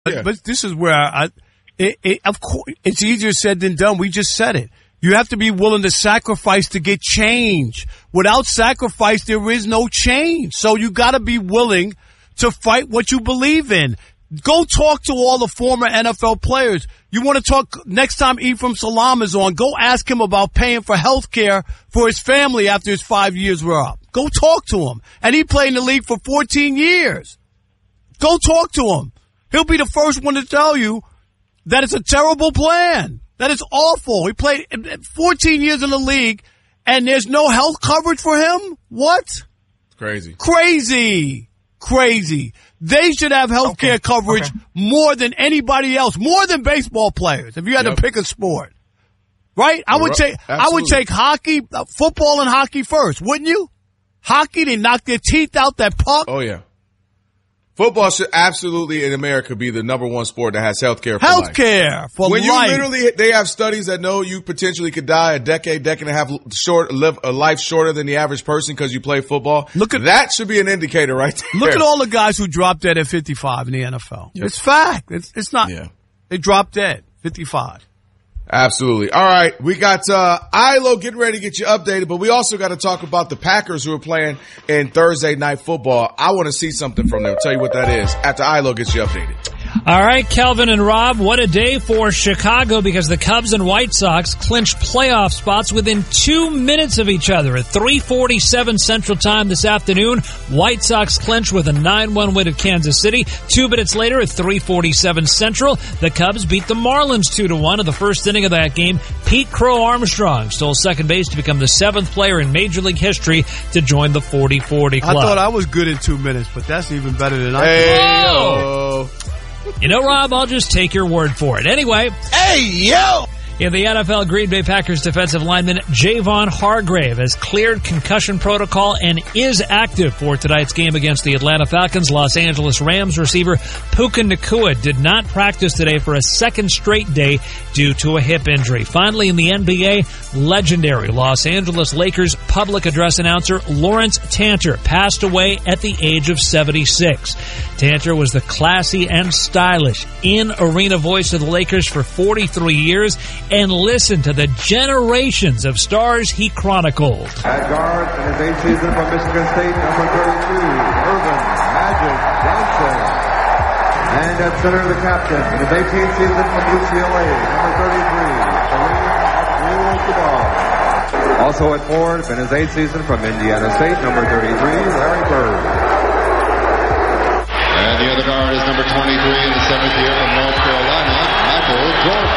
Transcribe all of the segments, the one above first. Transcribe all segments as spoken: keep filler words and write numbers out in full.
Yeah. But this is where I, it, it, of course, it's easier said than done. We just said it. You have to be willing to sacrifice to get change. Without sacrifice, there is no change. So you got to be willing to fight what you believe in. Go talk to all the former N F L players. You want to talk next time Ephraim Salam is on, go ask him about paying for health care for his family after his five years were up. Go talk to him. And he played in the league for fourteen years. Go talk to him. He'll be the first one to tell you that it's a terrible plan. That is awful. He played fourteen years in the league, and there's no health coverage for him? What? Crazy. Crazy. Crazy. They should have health care okay. coverage okay. more than anybody else, more than baseball players, if you had yep. to pick a sport. Right? I would take Absolutely. I would take hockey, uh, football and hockey first, wouldn't you? Hockey, they knock their teeth out that puck. Oh, yeah. Football should absolutely in America be the number one sport that has health care for health life. care for when life. When you literally, they have studies that know you potentially could die a decade, decade and a half short, live a life shorter than the average person because you play football. Look at that should be an indicator right there. Look at all the guys who dropped dead at fifty-five in the N F L. Yep. It's fact. It's, it's not. Yeah. They dropped dead, fifty-five. Absolutely. All right. We got, uh, I L O getting ready to get you updated, but we also got to talk about the Packers who are playing in Thursday night football. I want to see something from them. I'll tell you what that is after I L O gets you updated. All right, Kelvin and Rob, what a day for Chicago because the Cubs and White Sox clinched playoff spots within two minutes of each other. At three forty-seven Central Time this afternoon, White Sox clinched with a nine one win at Kansas City. Two minutes later at three forty-seven Central, the Cubs beat the Marlins two to one in the first inning of that game. Pete Crow Armstrong stole second base to become the seventh player in Major League history to join the forty forty club. I thought I was good in two minutes, but that's even better than I hey, thought. Oh. You know, Rob, I'll just take your word for it. Anyway. Hey, yo! In the N F L, Green Bay Packers defensive lineman Javon Hargrave has cleared concussion protocol and is active for tonight's game against the Atlanta Falcons. Los Angeles Rams receiver Puka Nacua did not practice today for a second straight day due to a hip injury. Finally, in the N B A, legendary Los Angeles Lakers public address announcer Lawrence Tanter passed away at the age of seventy-six. Tanter was the classy and stylish in-arena voice of the Lakers for forty-three years, and listen to the generations of stars he chronicled. At guard in his eighth season from Michigan State, number thirty-two, Irvin Magic Johnson. And at center, the captain in his eighteenth season from U C L A, number thirty-three, Kareem Abdul-Jabbar. Also at forward in his eighth season from Indiana State, number thirty-three, Larry Bird. And the other guard is number twenty-three in the seventh year from North Carolina, Michael Jordan.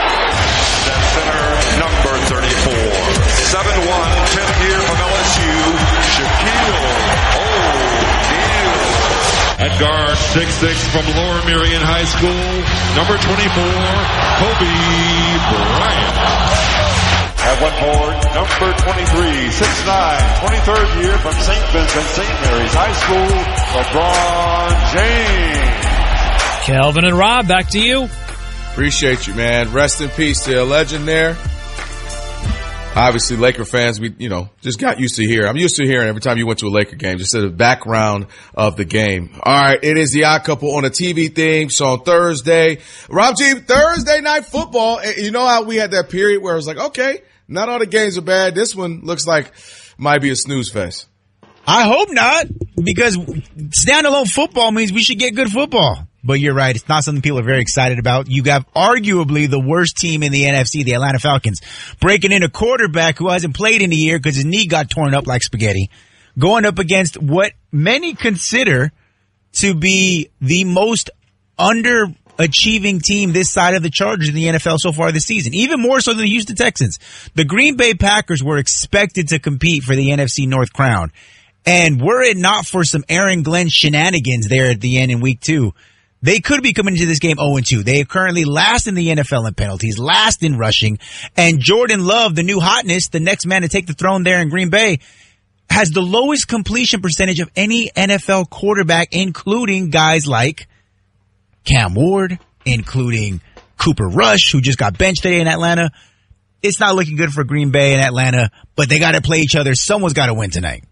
Number thirty-four, seven one, tenth year from L S U, Shaquille O'Neal. At guard, six six from Lower Merion High School, number twenty-four, Kobe Bryant. At one forward, number twenty-three, six nine, twenty-third year from Saint Vincent Saint Mary's High School, LeBron James. Kelvin and Rob, back to you. Appreciate you, man. Rest in peace to a legend there. Obviously, Laker fans, we, you know, just got used to hearing. I'm used to hearing every time you went to a Laker game, just the background of the game. All right, it is the Odd Couple on a T V theme. So on Thursday, Rob G, Thursday night football. You know how we had that period where it was like, okay, not all the games are bad. This one looks like might be a snooze fest. I hope not, because standalone football means we should get good football. But you're right. It's not something people are very excited about. You have arguably the worst team in the N F C, the Atlanta Falcons, breaking in a quarterback who hasn't played in a year because his knee got torn up like spaghetti, going up against what many consider to be the most underachieving team this side of the Chargers in the N F L so far this season, even more so than the Houston Texans. The Green Bay Packers were expected to compete for the N F C North crown. And were it not for some Aaron Glenn shenanigans there at the end in week two, they could be coming into this game oh and two. They are currently last in the N F L in penalties, last in rushing. And Jordan Love, the new hotness, the next man to take the throne there in Green Bay, has the lowest completion percentage of any N F L quarterback, including guys like Cam Ward, including Cooper Rush, who just got benched today in Atlanta. It's not looking good for Green Bay and Atlanta, but they got to play each other. Someone's got to win tonight.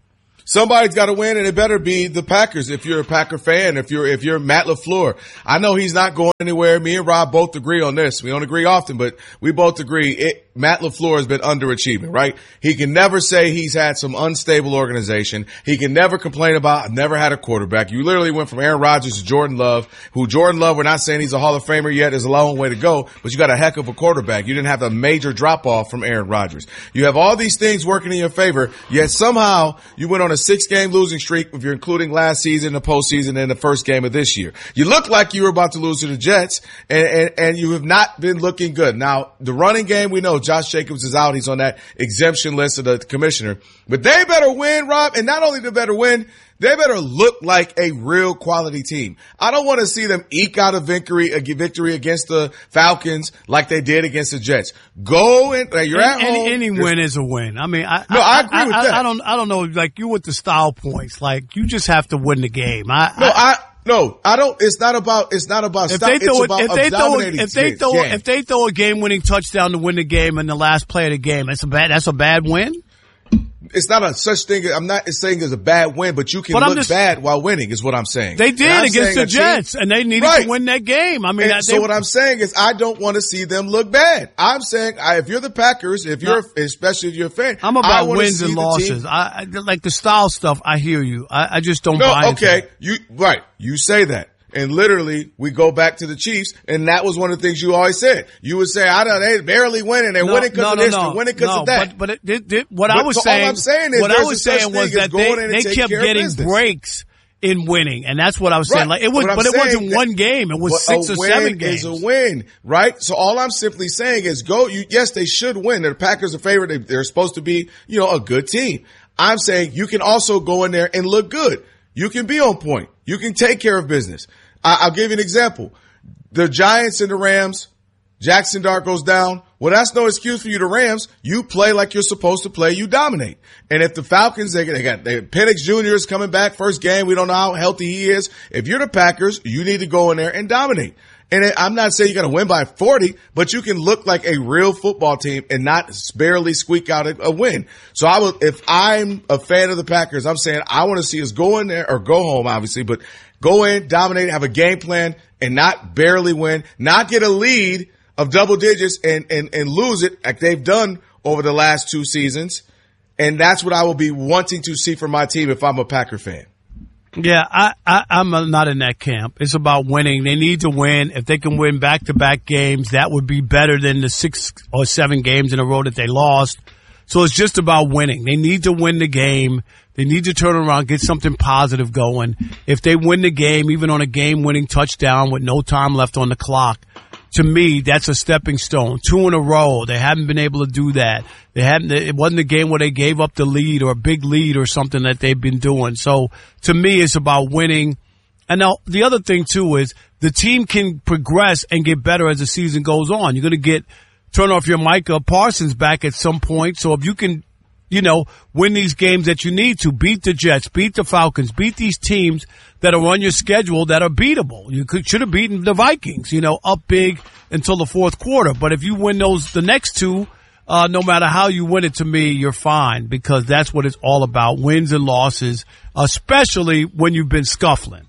Somebody's got to win, and it better be the Packers if you're a Packer fan, if you're if you're Matt LaFleur. I know he's not going anywhere. Me and Rob both agree on this. We don't agree often, but we both agree it, Matt LaFleur has been underachieving, right? He can never say he's had some unstable organization. He can never complain about, I've never had a quarterback. You literally went from Aaron Rodgers to Jordan Love, who Jordan Love, we're not saying he's a Hall of Famer yet. There's a long way to go, but you got a heck of a quarterback. You didn't have a major drop-off from Aaron Rodgers. You have all these things working in your favor, yet somehow you went on a six-game losing streak if you're including last season, the postseason, and the first game of this year. You look like you were about to lose to the Jets, and, and, and you have not been looking good. Now, the running game, we know Josh Jacobs is out. He's on that exemption list of the commissioner. But they better win, Rob, and not only they better win, they better look like a real quality team. I don't want to see them eke out a victory, a victory against the Falcons like they did against the Jets. Go and you're at any, home. Any win is a win. I mean, I, no, I, I agree I, with I, that. I don't, I don't know. Like you with the style points, like you just have to win the game. I, no, I, I no, I don't. It's not about. It's not about. If style, they throw, it's about if they throw, if they throw, game. if they throw a game-winning touchdown to win the game in the last play of the game, that's a bad. That's a bad win. It's not a such thing. I'm not saying it's a bad win, but you can but look just, bad while winning is what I'm saying. They did against the Jets, team, and they needed right. to win that game. I mean, and they, so what I'm saying is I don't want to see them look bad. I'm saying I, if you're the Packers, if you're, no, especially if you're a fan, I'm about I wins and losses. I, I like the style stuff. I hear you. I, I just don't no, buy it. Okay, you right. You say that. And literally, we go back to the Chiefs, and that was one of the things you always said. You would say, "I don't, they barely winning. They're no, winning because no, of no, this. no, They're winning because no, of that." But, but it, it, it, what but, I was so saying, all I'm saying is, what I was saying was that they, they kept getting breaks in winning, and that's what I was saying. Right. Like it was, but, but it wasn't one game. It was well, six or seven games. Is a win, right? So all I'm simply saying is, go. You, yes, they should win. The Packers are favored. They, they're supposed to be, you know, a good team. I'm saying you can also go in there and look good. You can be on point. You can take care of business. I'll give you an example. The Giants and the Rams, Jackson Dart goes down. Well, that's no excuse for you, the Rams. You play like you're supposed to play. You dominate. And if the Falcons, they, they got they, Penix Junior is coming back first game. We don't know how healthy he is. If you're the Packers, you need to go in there and dominate. And I'm not saying you're going to win by forty, but you can look like a real football team and not barely squeak out a, a win. So I will, if I'm a fan of the Packers, I'm saying I want to see us go in there or go home, obviously, but go in, dominate, have a game plan, and not barely win, not get a lead of double digits and, and, and lose it like they've done over the last two seasons. And that's what I will be wanting to see from my team if I'm a Packer fan. Yeah, I, I, I'm not in that camp. It's about winning. They need to win. If they can win back-to-back games, that would be better than the six or seven games in a row that they lost. So it's just about winning. They need to win the game. They need to turn around, get something positive going. If they win the game, even on a game-winning touchdown with no time left on the clock, to me, that's a stepping stone. Two in a row. They haven't been able to do that. They haven't, it wasn't a game where they gave up the lead or a big lead or something that they've been doing. So to me, it's about winning. And now the other thing too is the team can progress and get better as the season goes on. You're going to get, turn off your Micah Parsons back at some point. So if you can, you know, win these games that you need to, beat the Jets, beat the Falcons, beat these teams that are on your schedule that are beatable. You could, should have beaten the Vikings, you know, up big until the fourth quarter. But if you win those, the next two, uh, no matter how you win it, to me, you're fine, because that's what it's all about. Wins and losses, especially when you've been scuffling.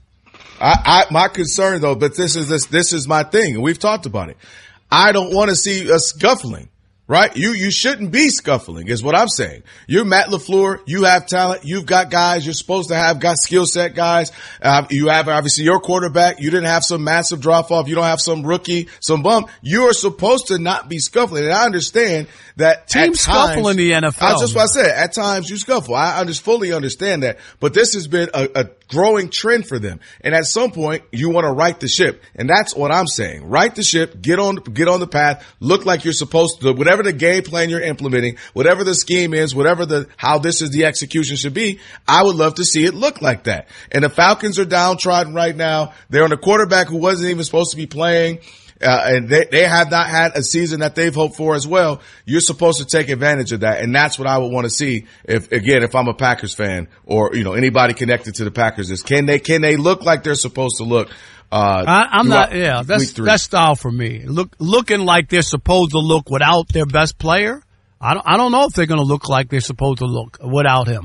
I, I, my concern though, but this is, this, this is my thing, and we've talked about it. I don't want to see us scuffling. Right? You, you shouldn't be scuffling is what I'm saying. You're Matt LaFleur. You have talent. You've got guys. You're supposed to have got skill set guys. Uh, you have obviously your quarterback. You didn't have some massive drop off. You don't have some rookie, some bump. You are supposed to not be scuffling. And I understand that teams scuffle in the N F L. That's just what I said. At times you scuffle. I under, fully understand that. But this has been a, a growing trend for them. And at some point you want to right the ship. And that's what I'm saying. Right the ship. Get on, get on the path. Look like you're supposed to. Whatever the game plan you're implementing, whatever the scheme is, whatever the, how this is the execution should be, I would love to see it look like that. And the Falcons are downtrodden right now. They're on a quarterback who wasn't even supposed to be playing. Uh, and they, they have not had a season that they've hoped for as well. You're supposed to take advantage of that. And that's what I would want to see if, again, if I'm a Packers fan or, you know, anybody connected to the Packers is can they, can they look like they're supposed to look? Uh, I, I'm not, yeah, that's, that's style for me. Look, looking like they're supposed to look without their best player. I don't, I don't know if they're going to look like they're supposed to look without him.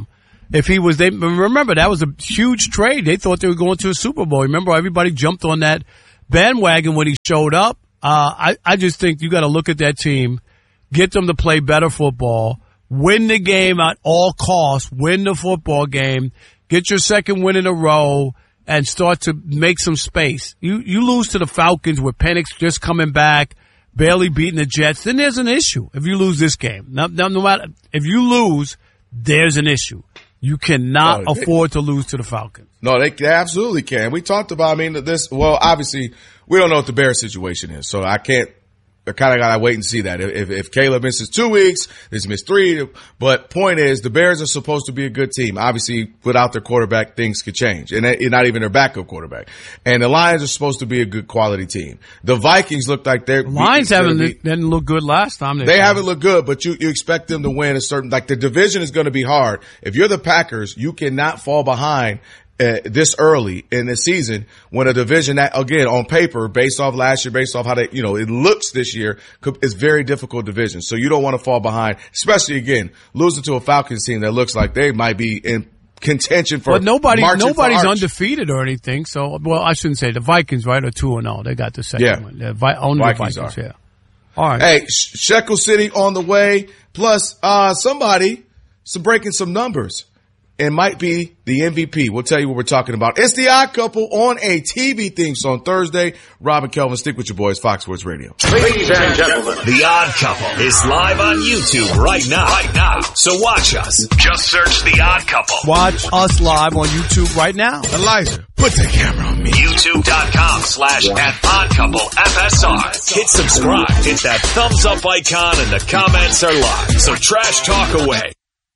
if he was, they remember that was a huge trade. They thought they were going to a Super Bowl. Remember, everybody jumped on that bandwagon when he showed up. Uh, I, I just think you got to look at that team, get them to play better football, win the game at all costs, win the football game, get your second win in a row, and start to make some space. You you lose to the Falcons with Penix just coming back, barely beating the Jets, then there's an issue if you lose this game. Now, now, no matter if you lose, there's an issue. You cannot no, they, afford to lose to the Falcons. No, they, they absolutely can. We talked about, I mean, this, well, obviously, we don't know what the Bears situation is, so I can't, I kind of got to wait and see that. If, if Caleb misses two weeks, he's missed three. But point is, the Bears are supposed to be a good team. Obviously, without their quarterback, things could change. And they, not even their backup quarterback. And the Lions are supposed to be a good quality team. The Vikings look like they're... The Lions haven't be, didn't look good last time. They, they haven't looked good, but you, you expect them to win a certain... Like, the division is going to be hard. If you're the Packers, you cannot fall behind Uh, this early in the season when a division that, again, on paper, based off last year, based off how they, you know, it looks this year, is very difficult division. So you don't want to fall behind, especially, again, losing to a Falcons team that looks like they might be in contention for But nobody, nobody's for undefeated or anything. So, well, I shouldn't say the Vikings, right, are two and oh. They got the second yeah. one. The Vi- only Vikings the Vikings, are. yeah. All right. Hey, Shekel City on the way. Plus, uh, somebody, some breaking some numbers. It might be the M V P. We'll tell you what we're talking about. It's the Odd Couple on a T V theme song Thursday. Rob and Kelvin, stick with your boys, Fox Sports Radio. Ladies and gentlemen, the Odd Couple is live on YouTube right now. Right now. So watch us. Just search the Odd Couple. Watch us live on YouTube right now. Elijah, put the camera on me. YouTube.com slash at Odd Couple F S R. Hit subscribe. Hit that thumbs up icon and the comments are live. So trash talk away.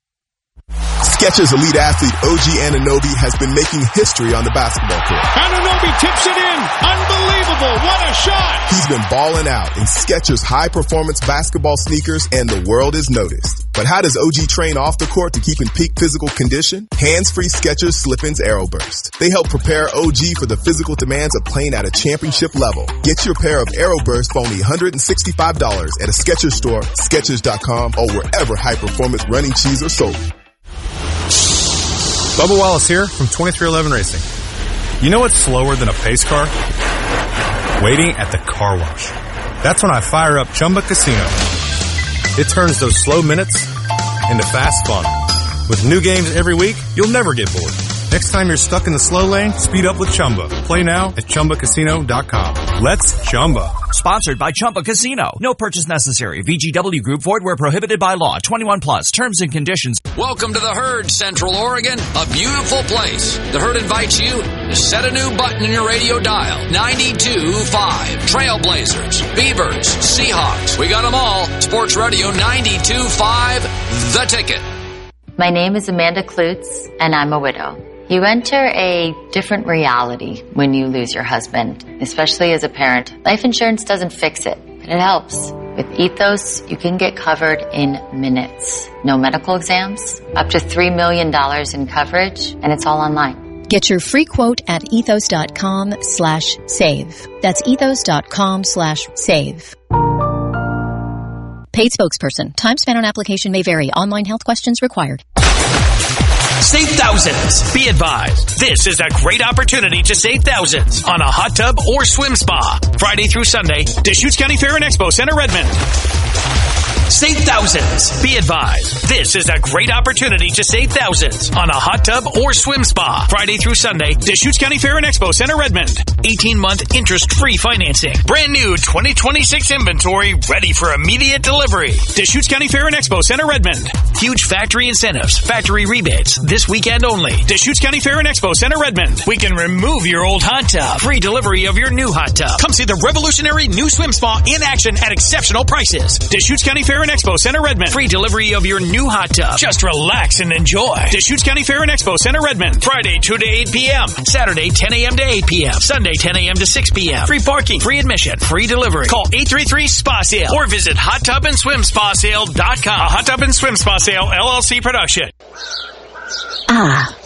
Skechers elite athlete O G Anunoby has been making history on the basketball court. Anunoby tips it in. Unbelievable. What a shot. He's been balling out in Skechers high-performance basketball sneakers, and the world is noticed. But how does O G train off the court to keep in peak physical condition? Hands-free Skechers Slip-ins Aeroburst. They help prepare O G for the physical demands of playing at a championship level. Get your pair of Aeroburst for only one hundred sixty-five dollars at a Skechers store, Skechers dot com, or wherever high-performance running shoes are sold. Bubba Wallace here from twenty-three eleven Racing. You know what's slower than a pace car? Waiting at the car wash. That's when I fire up Chumba Casino. It turns those slow minutes into fast fun. With new games every week, you'll never get bored. Next time you're stuck in the slow lane, speed up with Chumba. Play now at Chumba Casino dot com. Let's Chumba. Sponsored by Chumba Casino. No purchase necessary. V G W Group. Void where prohibited by law. twenty-one plus. Terms and conditions. Welcome to the Herd, Central Oregon. A beautiful place. The Herd invites you to set a new button in your radio dial. ninety-two point five. Trailblazers, Beavers, Seahawks. We got them all. Sports Radio ninety-two point five. The Ticket. My name is Amanda Klutz, and I'm a widow. You enter a different reality when you lose your husband, especially as a parent. Life insurance doesn't fix it, but it helps. With Ethos, you can get covered in minutes. No medical exams, up to three million dollars in coverage, and it's all online. Get your free quote at ethos.com slash save. That's ethos.com slash save. Paid spokesperson. Time spent on application may vary. Online health questions required. Save thousands. Be advised, this is a great opportunity to save thousands on a hot tub or swim spa. Friday through Sunday, Deschutes County Fair and Expo Center, Redmond. Save thousands. Be advised, this is a great opportunity to save thousands on a hot tub or swim spa. Friday through Sunday, Deschutes County Fair and Expo Center, Redmond. eighteen-month interest-free financing. Brand new twenty twenty-six inventory ready for immediate delivery. Deschutes County Fair and Expo Center, Redmond. Huge factory incentives, factory rebates, this weekend only. Deschutes County Fair and Expo Center, Redmond. We can remove your old hot tub. Free delivery of your new hot tub. Come see the revolutionary new swim spa in action at exceptional prices. Deschutes County Fair and Expo Center, Redmond. Free delivery of your new hot tub. Just relax and enjoy. Deschutes County Fair and Expo Center, Redmond. Friday two to eight p.m. Saturday ten a.m. to eight p.m. Sunday ten a.m. to six p.m. Free parking, free admission, free delivery. Call eight three three S P A Sale or visit hot tub and swim spa sale dot com. A Hot Tub and Swim Spa Sale L L C production. Ah,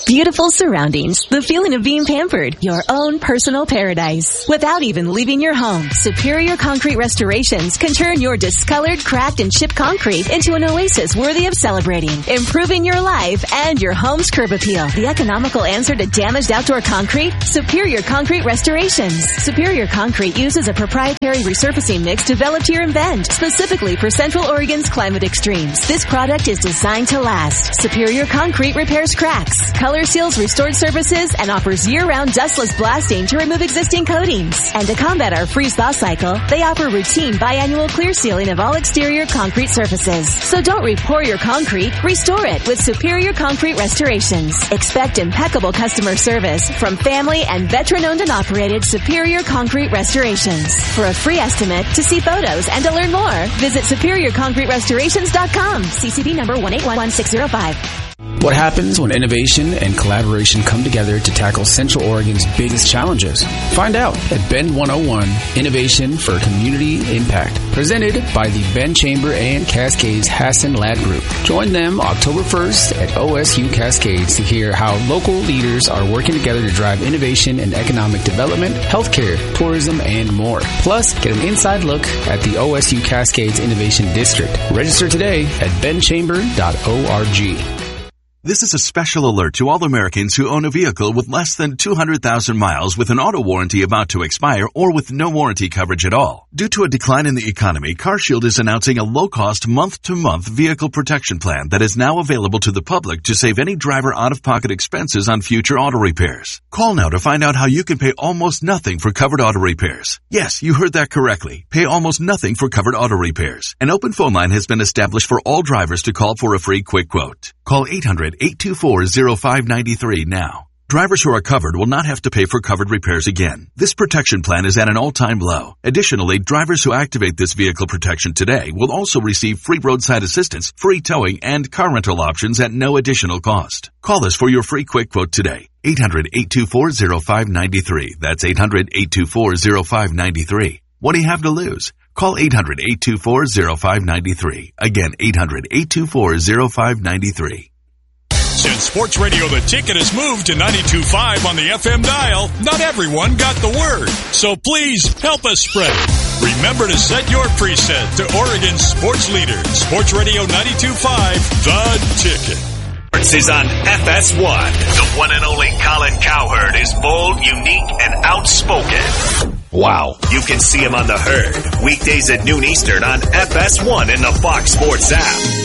Beautiful surroundings, the feeling of being pampered, your own personal paradise. Without even leaving your home, Superior Concrete Restorations can turn your discolored, cracked, and chipped concrete into an oasis worthy of celebrating, improving your life and your home's curb appeal. The economical answer to damaged outdoor concrete? Superior Concrete Restorations. Superior Concrete uses a proprietary resurfacing mix developed here in Bend, specifically for Central Oregon's climate extremes. This product is designed to last. Superior Concrete repairs cracks, color seals restored surfaces, and offers year-round dustless blasting to remove existing coatings. And to combat our freeze-thaw cycle, they offer routine biannual clear sealing of all exterior concrete surfaces. So don't re-pour your concrete, restore it with Superior Concrete Restorations. Expect impeccable customer service from family and veteran-owned and operated Superior Concrete Restorations. For a free estimate, to see photos, and to learn more, visit superior concrete restorations dot com. C C B number one eight one one six zero five. What happens when innovation and collaboration come together to tackle Central Oregon's biggest challenges? Find out at Bend one oh one, Innovation for Community Impact, presented by the Bend Chamber and Cascades Hassan Lad Group. Join them October first at O S U Cascades to hear how local leaders are working together to drive innovation and economic development, healthcare, tourism, and more. Plus, get an inside look at the O S U Cascades Innovation District. Register today at bend chamber dot org. This is a special alert to all Americans who own a vehicle with less than two hundred thousand miles with an auto warranty about to expire or with no warranty coverage at all. Due to a decline in the economy, CarShield is announcing a low-cost month-to-month vehicle protection plan that is now available to the public to save any driver out-of-pocket expenses on future auto repairs. Call now to find out how you can pay almost nothing for covered auto repairs. Yes, you heard that correctly. Pay almost nothing for covered auto repairs. An open phone line has been established for all drivers to call for a free quick quote. Call eight hundred, eight two four, zero five nine three now. Drivers who are covered will not have to pay for covered repairs again. This protection plan is at an all-time low. Additionally, drivers who activate this vehicle protection today will also receive free roadside assistance, free towing, and car rental options at no additional cost. Call us for your free quick quote today. eight hundred, eight two four, zero five nine three. That's eight hundred, eight two four, zero five nine three. What do you have to lose? Call eight hundred, eight two four, zero five nine three. Again, eight hundred, eight two four, zero five nine three. Since Sports Radio The Ticket has moved to ninety-two point five on the F M dial, not everyone got the word. So please help us spread it. Remember to set your preset to Oregon's sports leader, Sports Radio ninety-two point five, The Ticket. Is on F S one. The one and only Colin Cowherd is bold, unique, and outspoken. Wow. You can see him on The Herd, weekdays at noon Eastern on F S one and the Fox Sports app.